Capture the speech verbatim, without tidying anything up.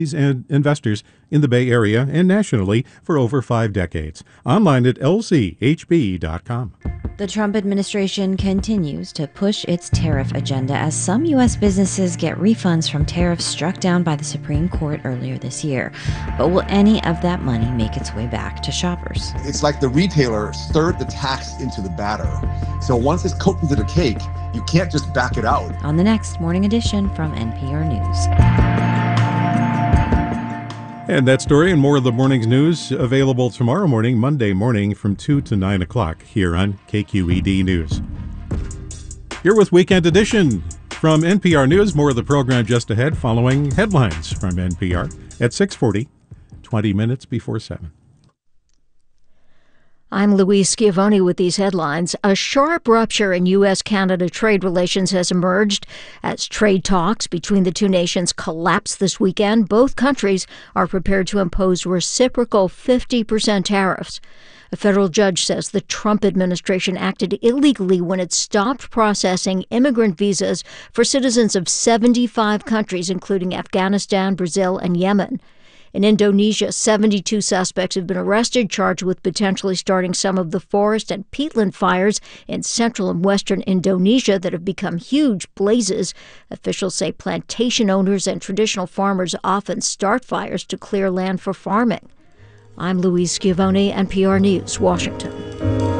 and investors in the Bay Area and nationally for over five decades. Online at L C H B dot com. The Trump administration continues to push its tariff agenda as some U S businesses get refunds from tariffs struck down by the Supreme Court earlier this year. But will any of that money make its way back to shoppers? It's like the retailer stirred the tax into the batter. So once it's cooked into the cake, you can't just back it out. On the next Morning Edition from N P R News. And that story and more of the morning's news available tomorrow morning, Monday morning from two to nine o'clock here on K Q E D News. You're with Weekend Edition from N P R News. More of the program just ahead following headlines from N P R at six forty, twenty minutes before seven. I'm Louise Schiavone with these headlines. A sharp rupture in U S Canada trade relations has emerged as trade talks between the two nations collapse this weekend. Both countries are prepared to impose reciprocal fifty percent tariffs. A federal judge says the Trump administration acted illegally when it stopped processing immigrant visas for citizens of seventy-five countries, including Afghanistan, Brazil, and Yemen. In Indonesia, seventy-two suspects have been arrested, charged with potentially starting some of the forest and peatland fires in central and western Indonesia that have become huge blazes. Officials say plantation owners and traditional farmers often start fires to clear land for farming. I'm Louise Schiavone, N P R News, Washington.